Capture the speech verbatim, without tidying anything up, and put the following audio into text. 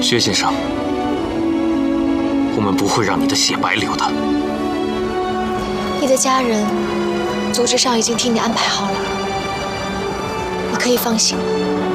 薛先生，我们不会让你的血白流的。 你的家人，组织上已经替你安排好了，你可以放心了。